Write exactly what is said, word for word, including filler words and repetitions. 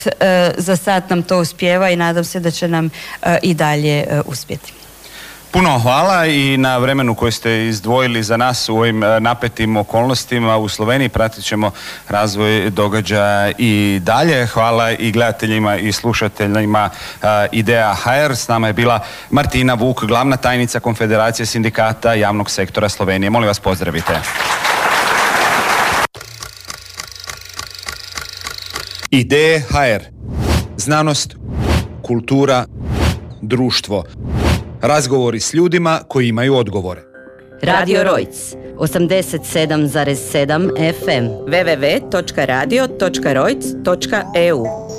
Za sad nam to uspijeva i nadam se da će nam i dalje uspjeti. Puno hvala i na vremenu koje ste izdvojili za nas u ovim napetim okolnostima u Sloveniji. Pratit ćemo razvoj događaja i dalje. Hvala i gledateljima i slušateljima Ideja ha er. S nama je bila Martina Vuk, glavna tajnica Konfederacije sindikata javnog sektora Slovenije. Molim vas, pozdravite. Ideje ha er. Znanost, kultura, društvo. Razgovori s ljudima koji imaju odgovore. Radio Rojc, osamdeset sedam zarez sedam ef em, w w w točka radio točka rojc točka e u.